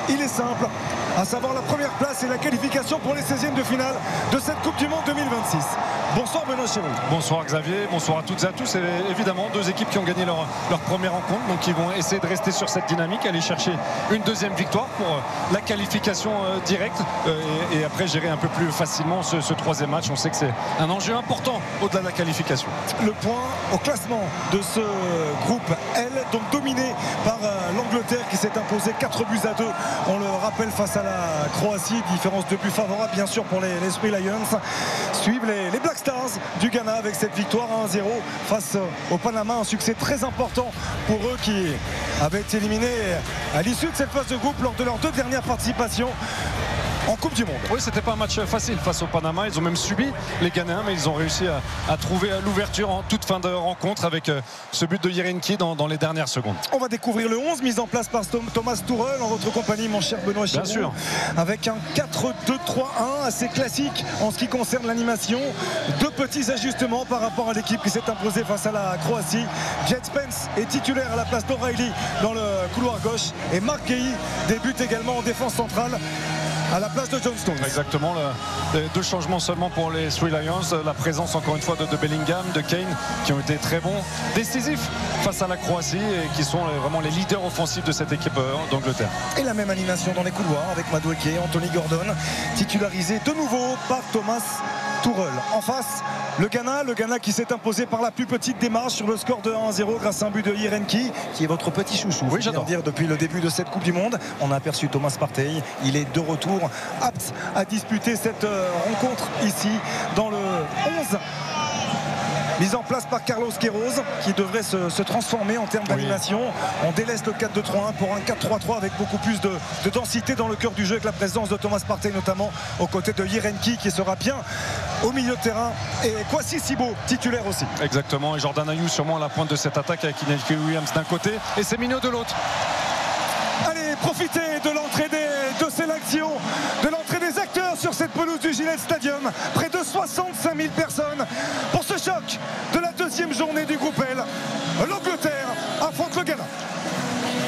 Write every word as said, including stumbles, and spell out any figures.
il est simple, à savoir la première place et la qualification pour les seizièmes de finale de cette Coupe du Monde deux mille vingt-six. Bonsoir Benoît Chéreau. Bonsoir Xavier, bonsoir à toutes et à tous. Et évidemment, deux équipes qui ont gagné leur, leur première rencontre, donc qui vont essayer de rester sur cette dynamique, aller chercher une deuxième victoire pour la qualification directe et, et après gérer un peu plus facilement ce, ce troisième match. On sait que c'est un enjeu important au-delà de la qualification. Le point au classement de ce groupe L, donc dominé par l'Angleterre qui s'est imposé quatre buts à deux. On le rappelle face à la Croatie, différence de buts favorable bien sûr pour les, les Three Lions. Suivent les, les Black Stars du Ghana avec cette victoire un zéro face au Panama, un succès très important pour eux qui avaient été éliminés à l'issue de cette phase de groupe lors de leurs deux dernières participations en Coupe du Monde. Oui, c'était pas un match facile face au Panama. Ils ont même subi les Ghanéens, mais ils ont réussi à, à trouver l'ouverture en toute fin de rencontre avec ce but de Yerenki dans, dans les dernières secondes. On va découvrir le onze mis en place par Thomas Tuchel en votre compagnie, mon cher Benoît Chéreau. Bien sûr. Avec un quatre deux trois un assez classique en ce qui concerne l'animation. Deux petits ajustements par rapport à l'équipe qui s'est imposée face à la Croatie. Jet Spence est titulaire à la place d'O'Reilly dans le couloir gauche et Mark Guehi débute également en défense centrale à la place de John Stones. Exactement, le, deux changements seulement pour les Three Lions. La présence encore une fois de, de Bellingham, de Kane qui ont été très bons, décisifs face à la Croatie et qui sont vraiment les leaders offensifs de cette équipe d'Angleterre. Et la même animation dans les couloirs avec Madueke et Anthony Gordon, titularisé de nouveau par Thomas Tuchel. En face, le Ghana, le Ghana qui s'est imposé par la plus petite démarche sur le score de un zéro grâce à un but de Yerenki, qui est votre petit chouchou. Oui, j'adore dire depuis le début de cette Coupe du Monde. On a aperçu Thomas Partey, il est de retour, apte à disputer cette rencontre ici dans le onze. Mise en place par Carlos Queiroz qui devrait se, se transformer en termes d'animation. Oui. On délaisse le quatre deux trois un pour un quatre trois trois avec beaucoup plus de, de densité dans le cœur du jeu avec la présence de Thomas Partey notamment aux côtés de Yerenki qui sera bien au milieu de terrain et Kwasi Sibo titulaire aussi. Exactement, et Jordan Ayew sûrement à la pointe de cette attaque avec Inaki Williams d'un côté et Semenyo de l'autre. Allez, profitez de l'entrée des, de sélection, de l'entrée des acteurs sur cette pelouse du Gillette Stadium. Près de soixante-cinq mille personnes pour ce choc de la deuxième journée du groupe L. L'Angleterre affronte